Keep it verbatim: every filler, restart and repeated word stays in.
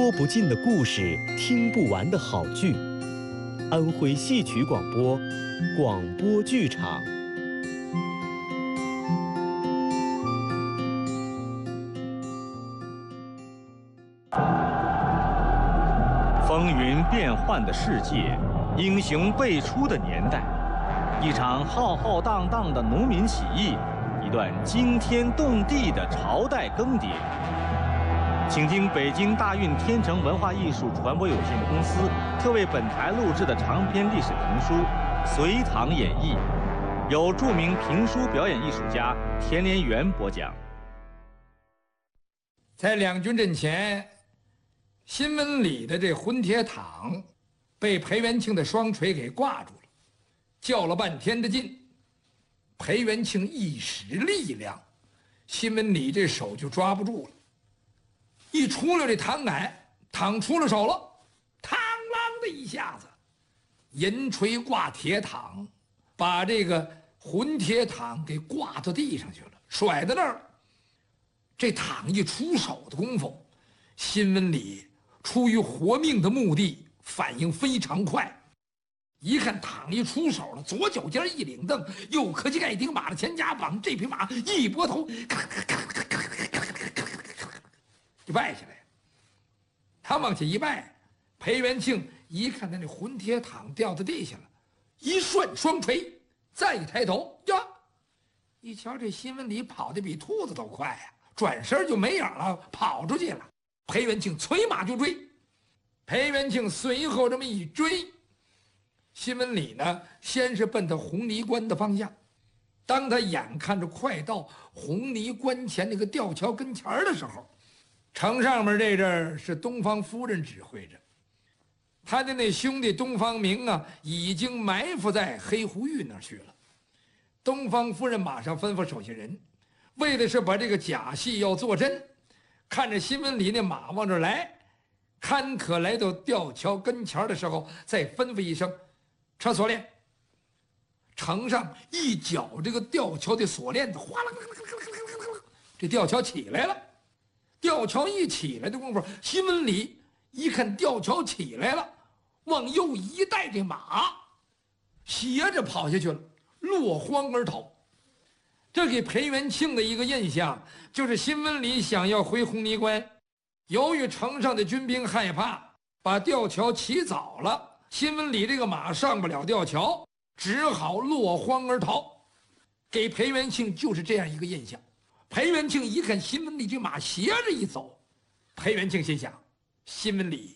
说不尽的故事，听不完的好剧。安徽戏曲广播，广播剧场。 风云变幻的世界，英雄辈出的年代，一场浩浩荡荡的农民起义，一段惊天动地的朝代更迭。请听北京大运天成文化艺术传播有限公司特为本台录制的长篇历史评书《隋唐演义》，由著名评书表演艺术家田连元播讲。 在两军阵前，新闻里的这混铁躺被裴元庆的双锤给挂住了，较了半天的劲，裴元庆一使力量，新闻里这手就抓不住了。一出了这躺杆，躺出了手了，嘡啷的一下子，银锤挂铁躺，把这个混铁躺给挂到地上去了，甩在那儿了。这躺一出手的功夫，新闻里出于活命的目的，反应非常快。一看躺一出手了，左脚尖一领蹬，右磕膝盖顶马的前夹绑，这匹马一拨头，咔咔咔咔咔咔咔就败下来了。他往下一败，裴元庆一看他那混铁躺掉到地下了，一顺双锤，再一抬头呀，一瞧这新闻里跑得比兔子都快呀、啊，转身就没影了，跑出去了。裴元庆催马就追，裴元庆随后这么一追，新闻里呢先是奔到红泥关的方向。当他眼看着快到红泥关前那个吊桥跟前的时候，城上面这阵儿是东方夫人指挥着，他的那兄弟东方明啊，已经埋伏在黑狐峪那儿去了。东方夫人马上吩咐手下人，为的是把这个假戏要做真，看着新闻里那马往这儿来，看可来到吊桥跟前的时候，再吩咐一声扯锁链。城上一绞这个吊桥的锁链子，哗啦啦啦啦啦，这吊桥起来了。吊桥一起来的功夫，新闻里一看吊桥起来了，往右一带，这马斜着跑下去了，落荒而逃。这给裴元庆的一个印象就是新闻里想要回红泥关，由于城上的军兵害怕，把吊桥起早了，新闻里这个马上不了吊桥，只好落荒而逃。给裴元庆就是这样一个印象。裴元庆一看新闻里这马斜着一走，裴元庆心想，新闻里